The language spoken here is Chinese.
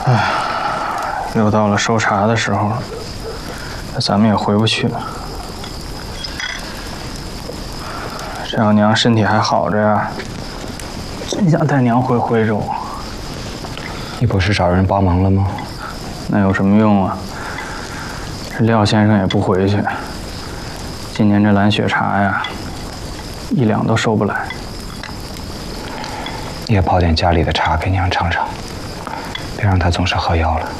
又到了收茶的时候了，那咱们也回不去了。这样娘身体还好着呀，真想带娘回徽州。 你不是找人帮忙了吗？ 那有什么用啊？这廖先生也不回去。今年这蓝雪茶呀，1两都收不来。 你也泡点家里的茶给娘尝尝，别让她总是喝药了。